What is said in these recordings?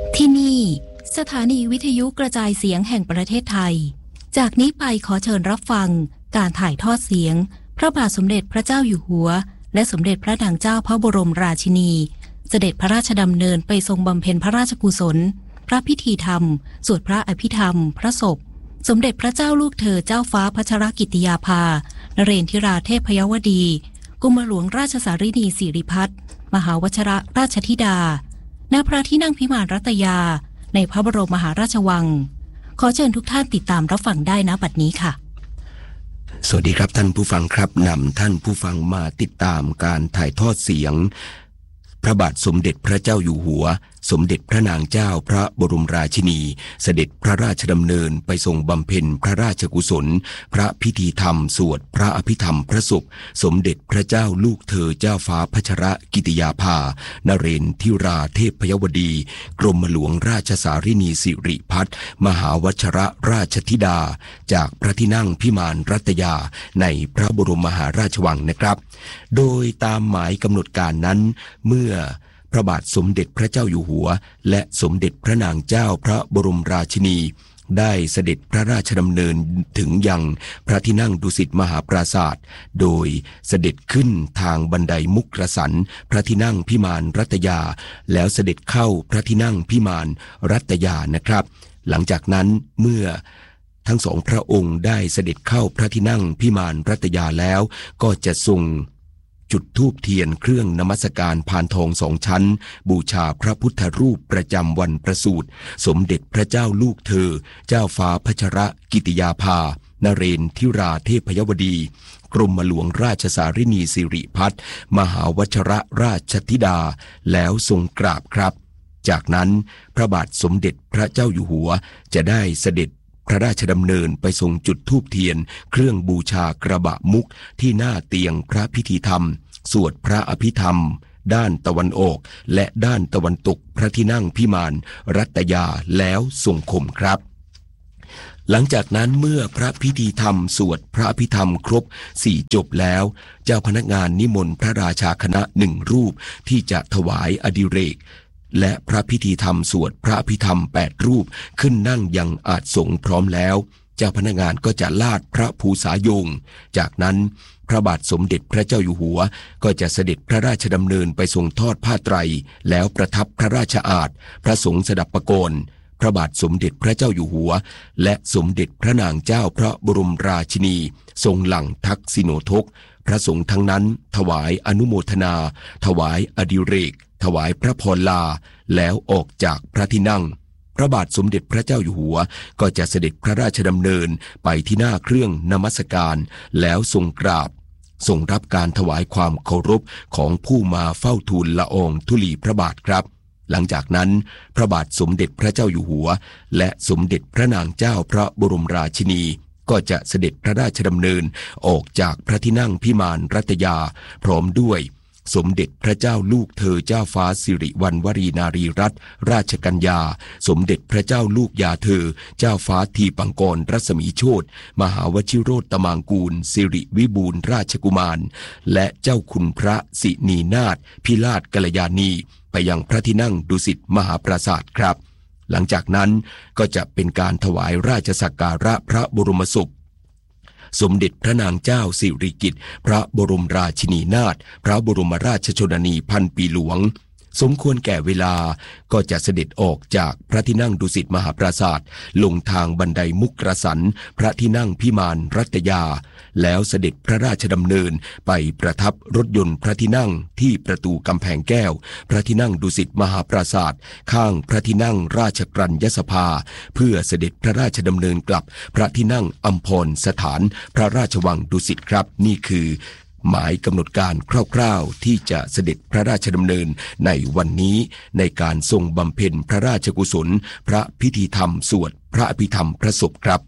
ที่นี่สถานีวิทยุกระจายเสียงแห่งประเทศไทยจากนี้ไปขอเชิญรับฟังการถ่ายทอดเสียงพระบาทสมเด็จพระเจ้าอยู่หัวและสมเด็จพระนางเจ้าพระบรมราชินีเสด็จพระราชดำเนินไปทรงบำเพ็ญพระราชกุศลพระพิธีธรรมสวดพระอภิธรรมพระศพสมเด็จพระเจ้าลูกเธอเจ้าฟ้าพัชรกิติยาภานเรนทิราเทพยวดีกุมารหลวงราชสารินีสิริพัฒน์มหาวชิรราชธิดาณพระที่นั่งพิมานรัตยาในพระบรมมหาราชวังขอเชิญทุกท่านติดตามรับฟังได้ณบัดนี้ค่ะสวัสดีครับท่านผู้ฟังครับนำท่านผู้ฟังมาติดตามการถ่ายทอดเสียงพระบาทสมเด็จพระเจ้าอยู่หัวสมเด็จพระนางเจ้าพระบรมราชินีเสด็จพระราชดำเนินไปทรงบำเพ็ญพระราชกุศลพระพิธีธรรมสวดพระอภิธรรมพระศพสมเด็จพระเจ้าลูกเธอเจ้าฟ้าพัชรกิติยาภานเรนทิราเทพยวดีกรมหลวงราชสารินีสิริพัฒน์มหาวชิรราชธิดาจากพระที่นั่งพิมานรัตยาในพระบรมมหาราชวังนะครับโดยตามหมายกำหนดการนั้นเมื่อพระบาทสมเด็จพระเจ้าอยู่หัวและสมเด็จพระนางเจ้าพระบรมราชินีได้เสด็จพระราชดำเนินถึงยังพระที่นั่งดุสิตมหาปราสาทโดยเสด็จขึ้นทางบันไดมุกระสันพระที่นั่งพิมานรัตยาแล้วเสด็จเข้าพระที่นั่งพิมานรัตยานะครับหลังจากนั้นเมื่อทั้งสองพระองค์ได้เสด็จเข้าพระที่นั่งพิมานรัตยาแล้วก็จะทรงจุดธูปเทียนเครื่องนมัสการพานทองสองชั้นบูชาพระพุทธรูปประจำวันประสูติสมเด็จพระเจ้าลูกเธอเจ้าฟ้าพัชรกิติยาภานเรนทิราเทพยวดีกรมหลวงราชสารินีสิริพัฒน์มหาวชิรราชธิดาแล้วทรงกราบครับจากนั้นพระบาทสมเด็จพระเจ้าอยู่หัวจะได้เสด็จพระราชดำเนินไปทรงจุดธูปเทียนเครื่องบูชากระบะมุกที่หน้าเตียงพระพิธีธรรมสวดพระอภิธรรมด้านตะวันออกและด้านตะวันตกพระที่นั่งพิมานรัตยาแล้วทรงคมครับหลังจากนั้นเมื่อพระพิธีธรรมสวดพระอภิธรรมครบ4จบแล้วเจ้าพนักงานนิมนต์พระราชาคณะ1รูปที่จะถวายอดิเรกและพระพิธีธรรมสวดพระอภิธรรม8รูปขึ้นนั่งยังอาสงพร้อมแล้วเจ้าพนักงานก็จะลาดพระภูษายงจากนั้นพระบาทสมเด็จพระเจ้าอยู่หัวก็จะเสด็จพระราชดำเนินไปทรงทอดผ้าไตรแล้วประทับพระราชอาสน์พระสงฆ์สดับประโกนพระบาทสมเด็จพระเจ้าอยู่หัวและสมเด็จพระนางเจ้าพระบรมราชินีทรงหลั่งทักษิโนทกพระสงฆ์ทั้งนั้นถวายอนุโมทนาถวายอดิเรกถวายพระพรลาแล้วออกจากพระที่นั่งพระบาทสมเด็จพระเจ้าอยู่หัวก็จะเสด็จพระราชดำเนินไปที่หน้าเครื่องนมัสการแล้วทรงกราบทรงรับการถวายความเคารพของผู้มาเฝ้าทูลละอองธุลีพระบาทครับหลังจากนั้นพระบาทสมเด็จพระเจ้าอยู่หัวและสมเด็จพระนางเจ้าพระบรมราชินีก็จะเสด็จพระราชดำเนินออกจากพระที่นั่งพิมานรัตยาพร้อมด้วยสมเด็จพระเจ้าลูกเธอเจ้าฟ้าสิริวัณวรีนารีรัตนราชกัญญาสมเด็จพระเจ้าลูกยาเธอเจ้าฟ้าทีปังกรรัศมีโชติมหาวชิโรตมางกูลสิริวิบูลย์ราชกุมารและเจ้าคุณพระสินีนาถพิราชกัลยาณีไปยังพระที่นั่งดุสิตมหาปราสาทครับหลังจากนั้นก็จะเป็นการถวายราชสักการะพระบรมศพสมเด็จพระนางเจ้าสิริกิติ์พระบรมราชินีนาถพระบรมราชชนนีพันปีหลวงสมควรแก่เวลาก็จะเสด็จออกจากพระที่นั่งดุสิตมหาปราสาทลงทางบันไดมุกระสันพระที่นั่งพิมานรัตยาแล้วเสด็จพระราชดำเนินไปประทับรถยนต์พระที่นั่งที่ประตูกำแพงแก้วพระที่นั่งดุสิตมหาปราสาทข้างพระที่นั่งราชกรัญญสภาเพื่อเสด็จพระราชดำเนินกลับพระที่นั่งอัมพรสถานพระราชวังดุสิตครับนี่คือหมายกำหนดการคร่าวๆที่จะเสด็จพระราชดำเนินในวันนี้ในการทรงบำเพ็ญพระราชกุศลพระพิธีธรรมสวดพระอภิธรรมพระศพครับ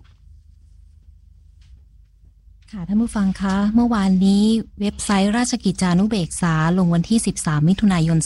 ค่ะท่านผู้ฟังคะเมื่อวานนี้เว็บไซต์ราชกิจจานุเบกษาลงวันที่13มิถุนายน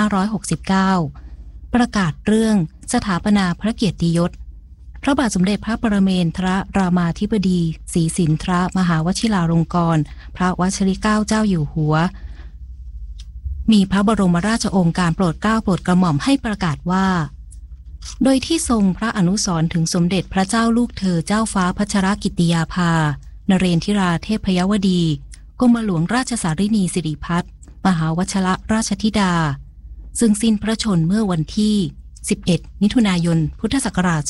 2569ประกาศเรื่องสถาปนาพระเกียรติยศพระบาทสมเด็จพระปรเมนทรรามาธิบดีศรีสินทรมหาวชิราลงกรณ์พระวชิรเกล้าเจ้าอยู่หัวมีพระบรมราชโองการโปรดเกล้าโปรดกระหม่อมให้ประกาศว่าโดยที่ทรงพระอนุสรณ์ถึงสมเด็จพระเจ้าลูกเธอเจ้าฟ้าพัชรกิติยาภานเรนทิราเทพยวดีกรมหลวงราชสารินีสิริพัฒน์มหาวชรราชธิดาซึ่งสิ้นพระชนม์เมื่อวันที่11 มิถุนายน พุทธศักราช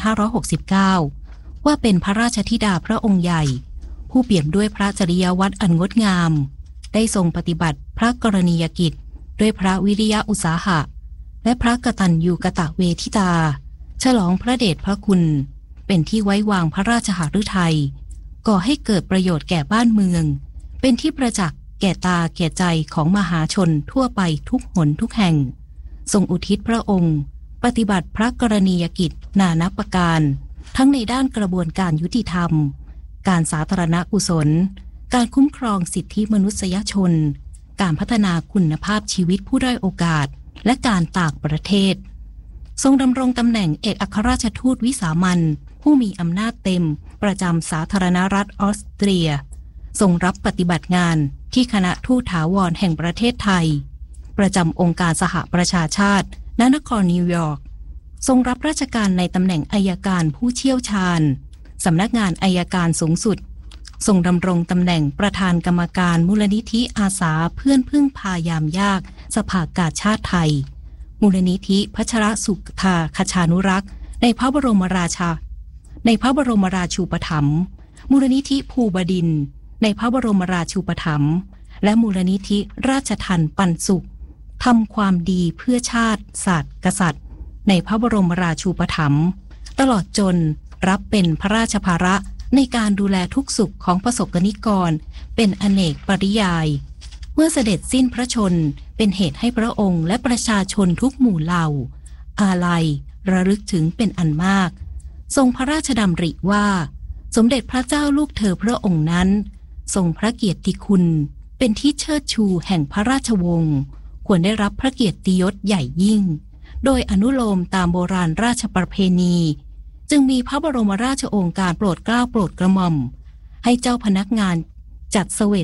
2569 ว่าเป็นพระราชธิดาพระองค์ใหญ่ผู้เปี่ยมด้วยพระจริยวัตรอันงดงามได้ทรงปฏิบัติพระกรณียกิจด้วยพระวิริยะอุตสาหะและพระกตัญญูกตเวทิตาฉลองพระเดชพระคุณเป็นที่ไว้วางพระราชหฤทัยก่อให้เกิดประโยชน์แก่บ้านเมืองเป็นที่ประจักษ์แก่ตาแก่ใจของมหาชนทั่วไปทุกหนทุกแห่งทรงอุทิศพระองค์ปฏิบัติพระกรณียกิจนานับประการทั้งในด้านกระบวนการยุติธรรมการสาธารณกุศลการคุ้มครองสิทธิมนุษยชนการพัฒนาคุณภาพชีวิตผู้ด้อยโอกาสและการต่างประเทศทรงดำรงตำแหน่งเอกอัครราชทูตวิสามัญผู้มีอำนาจเต็มประจำสาธารณรัฐออสเตรียทรงรับปฏิบัติงานที่คณะทูตถาวรแห่งประเทศไทยประจำองค์การสหประชาชาติณนครนิวยอร์กทรงรับราชการในตำแหน่งอัยการผู้เชี่ยวชาญสำนักงานอัยการสูงสุดทรงดำรงตำแหน่งประธานกรรมการมูลนิธิอาสาเพื่อนพึ่งพายามยากสภากาชาติไทยมูลนิธิพัชรสุธาคชานุรักษ์ในพระบรมราชูปถัมภ์มูลนิธิภูบดินทร์ในพระบรมราชูปถัมภ์และมูลนิธิราชทัณฑ์ปันสุขทำความดีเพื่อชาติศาสตร์กษัตริย์ในพระบรมราชูปถัมภ์ตลอดจนรับเป็นพระราชภาระในการดูแลทุกสุขของประสบกนิกรเป็นอเนกปริยายเมื่อเสด็จสิ้นพระชนเป็นเหตุให้พระองค์และประชาชนทุกหมู่เหล่าอาลัยระลึกถึงเป็นอันมากทรงพระราชดำริว่าสมเด็จพระเจ้าลูกเธอพระองค์นั้นทรงพระเกียรติคุณเป็นที่เชิดชูแห่งพระราชวงศ์ควรได้รับพระเกียรติยศใหญ่ยิ่งโดยอนุโลมตามโบราณราชประเพณีจึงมีพระบรมราชโองการโปรดเกล้าโปรดกระหม่อมให้เจ้าพนักงานจัดเสว